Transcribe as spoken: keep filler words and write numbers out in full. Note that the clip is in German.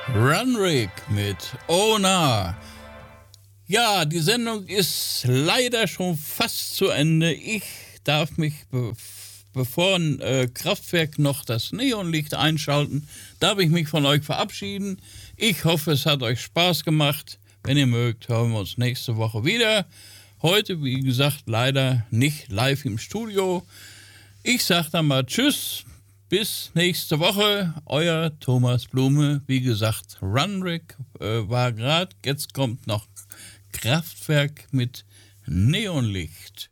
Runrig mit Ona. Ja, die Sendung ist leider schon fast zu Ende. Ich darf mich, be bevor ein äh, Kraftwerk noch das Neonlicht einschalten, darf ich mich von euch verabschieden. Ich hoffe, es hat euch Spaß gemacht. Wenn ihr mögt, hören wir uns nächste Woche wieder. Heute, wie gesagt, leider nicht live im Studio. Ich sage dann mal Tschüss. Bis nächste Woche, euer Thomas Blume. Wie gesagt, Runrig äh, war gerade, jetzt kommt noch Kraftwerk mit Neonlicht.